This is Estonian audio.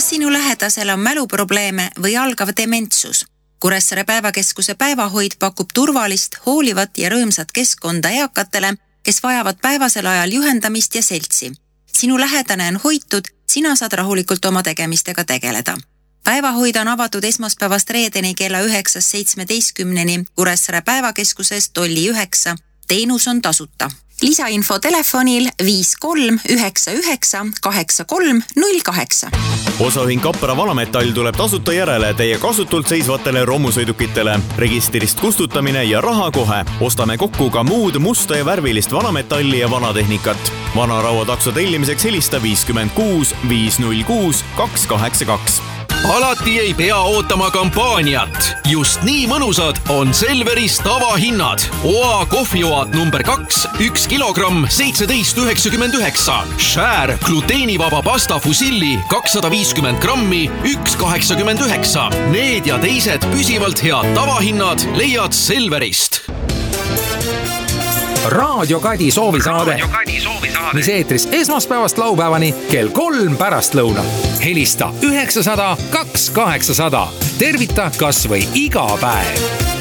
Kas sinu lähedasel on mäluprobleeme või algav dementsus? Kuressaare päevakeskuse päevahoid pakub turvalist, hoolivat ja rõõmsat keskkonda eakatele, kes vajavad päevasel ajal juhendamist ja seltsi. Sinu lähedane on hoitud, sina saad rahulikult oma tegemistega tegeleda. Päevahoid on avatud esmaspäevast reedeni kella 9:17 Kuressaare päevakeskuses Tolli 9. Teenus on tasuta. Lisainfo telefonil 53998308. Osaühing Kappara Valametall tuleb tasuta järele teie kasutult seisvatele romusõidukitele. Registrist kustutamine ja raha kohe. Ostame kokku ka muud musta ja värvilist vanametalli ja vanatehnikat. Vanarauatakso tellimiseks helista 56 506 282. Alati ei pea ootama kampaaniat. Just nii mõnusad on Selveris tavahinnad. Oa kohvioad number 2, 1 kilogramm 17,99. Share gluteenivaba pasta fusilli 250 grammi 1,89. Need ja teised püsivalt head tavahinnad leiad Selverist. Raadio Kadi soovisaade, mis eetris esmaspäevast laupäevani kell 3 pärastlõuna. Helista 900 2800. Tervita kas või iga päev.